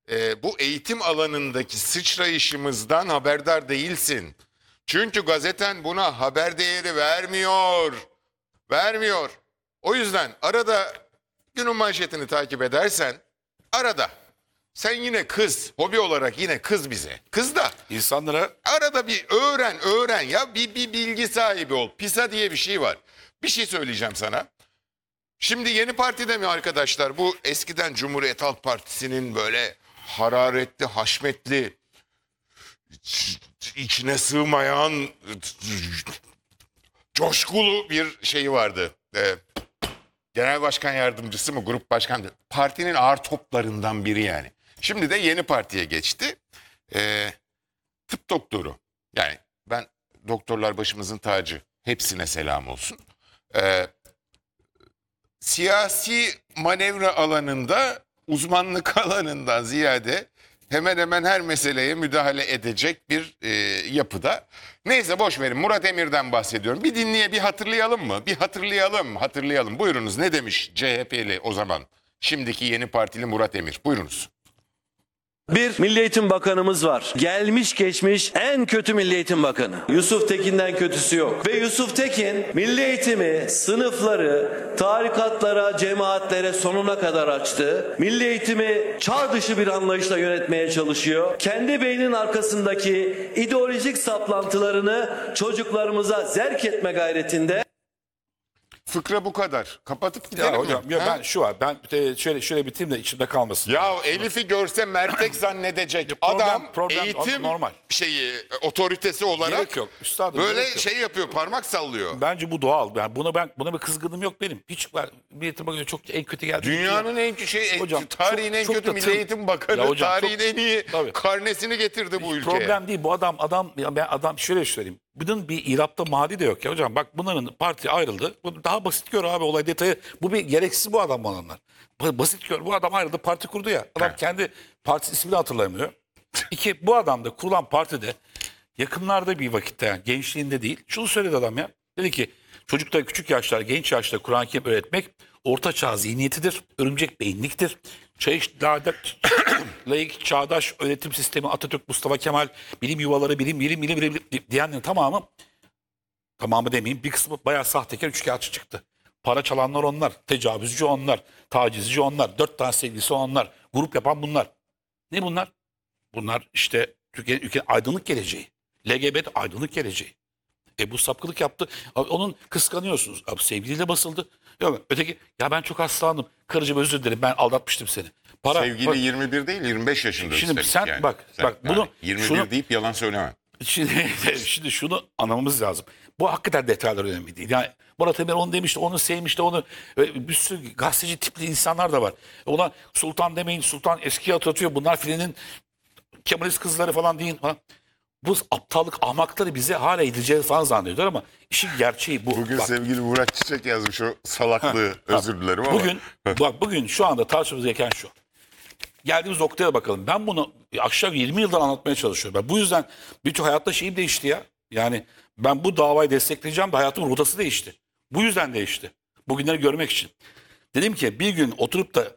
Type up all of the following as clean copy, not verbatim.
bu eğitim alanındaki sıçrayışımızdan haberdar değilsin. Çünkü gazeten buna haber değeri vermiyor. Vermiyor. O yüzden arada günün manşetini takip edersen arada sen yine kız, hobi olarak yine kız bize. Kız da İnsanlara arada bir öğren ya bir bilgi sahibi ol. PISA diye bir şey var. Bir şey söyleyeceğim sana. Şimdi yeni partide mi arkadaşlar, bu eskiden Cumhuriyet Halk Partisi'nin böyle hararetli, haşmetli, içine sığmayan, coşkulu bir şeyi vardı. Genel başkan yardımcısı mı, grup başkan, partinin ağır toplarından biri yani. Şimdi de yeni partiye geçti. Tıp doktoru. Yani ben, doktorlar başımızın tacı. Hepsine selam olsun. Siyasi manevra alanında, uzmanlık alanından ziyade hemen hemen her meseleye müdahale edecek bir yapıda. Neyse boş verin, Murat Emir'den bahsediyorum. Bir hatırlayalım mı? Bir hatırlayalım. Buyurunuz, ne demiş CHP'li o zaman? Şimdiki yeni partili Murat Emir. Buyurunuz. Bir Milli Eğitim Bakanımız var. Gelmiş geçmiş en kötü Milli Eğitim Bakanı. Yusuf Tekin'den kötüsü yok. Ve Yusuf Tekin milli eğitimi, sınıfları, tarikatlara, cemaatlere sonuna kadar açtı. Milli eğitimi çağ dışı bir anlayışla yönetmeye çalışıyor. Kendi beyninin arkasındaki ideolojik saplantılarını çocuklarımıza zerk etme gayretinde. Fıkra bu kadar. Kapatıp gidelim ya mi? hocam ya Ha? ben şu var. Ben şöyle bitireyim de içimde kalmasın. Ya Elif'i görse mertek zannedecek. Problem Eğitim normal. otoritesi olarak Gerek yok. Üstadım, böyle gerek yok. şey yapıyor, parmak sallıyor. Bence bu doğal. Yani buna bir kızgınlığım yok benim. Hiç var. Milli Eğitim Bakanı çok en kötü geldi. Dünyanın en Hocam, tarihin en çok kötü da Milli Eğitim Bakanı, Ya hocam, tarihin çok- en iyi Tabii. karnesini getirdi bu ülkeye. Problem değil. Bu adam şöyle söyleyeyim. Bunun bir irapta mali de yok ya hocam. Bak bunların parti ayrıldı. Bu daha basit gör abi olay detayı. Bu bir gereksiz bu adam olanlar. Basit gör. Bu adam ayrıldı, parti kurdu ya. Adam Evet. kendi partisi ismini hatırlamıyor. İki, bu adam da kurulan partide yakınlarda bir vakitte, yani gençliğinde değil. Şunu söyledi adam ya. Dedi ki çocukta, küçük yaşlar, genç yaşta Kur'an-ı Kerim öğretmek orta çağ zihniyetidir. Örümcek beyinliktir. Laik, çağdaş öğretim sistemi, Atatürk, Mustafa Kemal, bilim yuvaları, bilim diyenlerin tamamı demeyeyim, bir kısmı bayağı sahtekar, üçkağıtçı çıktı. Para çalanlar onlar, tecavüzcü onlar, tacizci onlar, 4 tane sevgilisi onlar, grup yapan bunlar. Ne bunlar? Bunlar işte ülkenin aydınlık geleceği. LGBT aydınlık geleceği. Bu sapkılık yaptı. Abi onun kıskanıyorsunuz. Abi sevgiliyle basıldı. Yok öteki, ya ben çok hastalandım. Karıcığım özür dilerim, ben aldatmıştım seni. Sevgili bak, 21 değil, 25 yaşında. Şimdi üstelik sen yani. bak bunu 21 şunu deyip yalan söyleme. Şimdi şunu anlamamız lazım. Bu hakikaten detaylar önemli değil. Yani Murat Emir onu demişti, onu sevmişti, onu bir sürü gazeteci tipli insanlar da var. Ona sultan demeyin, sultan eskiye atıyor. Bunlar filenin Kemalist kızları falan değil falan. Bu aptallık, ahmakları bize hala edileceğiz falan zannediyorlar ama işin gerçeği bu. Bugün Bak, sevgili Murat Çiçek yazmış o salaklığı. Özür dilerim ama. bugün şu anda tartışmamız gereken şu. Geldiğimiz noktaya bakalım. Ben bunu aşağı 20 yıldan anlatmaya çalışıyorum. Ben bu yüzden birçok hayatta şeyim değişti ya. Yani ben bu davayı destekleyeceğim de hayatımın rotası değişti. Bu yüzden değişti. Bugünleri görmek için. Dedim ki bir gün oturup da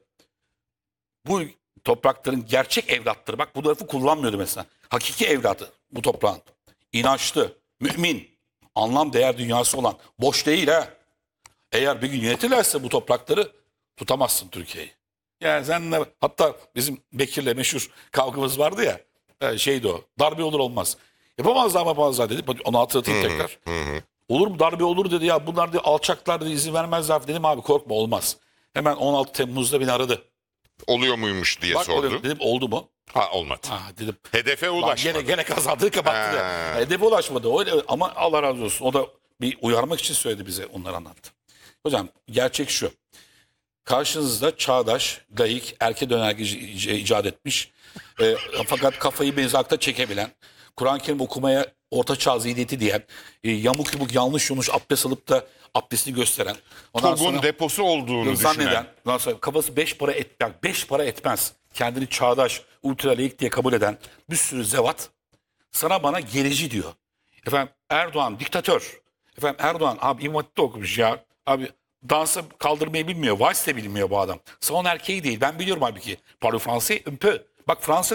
bu toprakların gerçek evlatları, bak bu lafı kullanmıyordu mesela. Hakiki evladı bu toprağın. İnançlı, mümin, anlam değer dünyası olan, boş değil ha. Eğer bir gün yönetirlerse bu toprakları tutamazsın Türkiye'yi. Yani sen de, hatta bizim Bekir'le meşhur kavgamız vardı ya, şeydi o, darbe olur olmaz. Yapamazlar dedi. Onu hatırlatayım tekrar. Olur mu darbe olur dedi ya, bunlar dedi, alçaklar dedi, izin vermezler. Dedim abi korkma, olmaz. Hemen 16 Temmuz'da beni aradı. Oluyor muymuş diye Bak sordu. dedim oldu mu? Ha, olmadı. Dedim. Hedefe Bak, ulaşmadı. gene kazandığı kapattı. Ha. Hedefe ulaşmadı. Öyle, ama Allah razı olsun. O da bir uyarmak için söyledi bize, onları anlattı. Hocam gerçek şu. Karşınızda çağdaş, laik, erkek önergeci icat etmiş. Fakat kafayı mezakta çekebilen, Kur'an-ı Kerim okumaya orta çağ zihniyeti diyen, yamuk yumuk yanlış abdest alıp da abdestini gösteren. TOG'un deposu olduğunu zanneden, düşünen. ondan sonra kafası 5 para etmez. Kendini çağdaş, ultra laik diye kabul eden bir sürü zevat sana bana gerici diyor. Efendim Erdoğan diktatör. Efendim Erdoğan abi İmam Hatip'te okumuş ya. Abi dansa kaldırmayı bilmiyor. Vals de bilmiyor bu adam. Salon erkeği değil. Ben biliyorum halbuki. Parle français un peu. Bak Fransa